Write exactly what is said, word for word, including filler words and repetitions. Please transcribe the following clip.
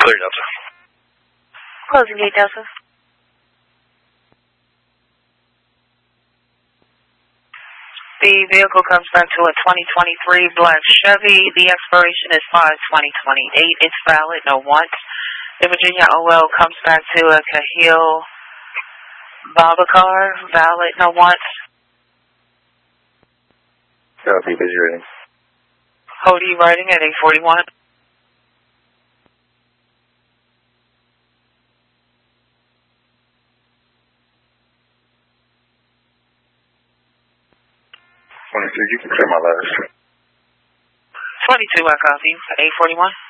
Clear, Delta. Closing gate, Delta. The vehicle comes back to a twenty twenty-three black Chevy. The expiration is five twenty twenty-eight. It's valid, no want. The Virginia O L comes back to a Cahill Babacar. Valid, no want. Copy, busy rating. Cody riding at eight forty-one. twenty-two, you can clear my last. twenty-two, I copy. eight forty-one.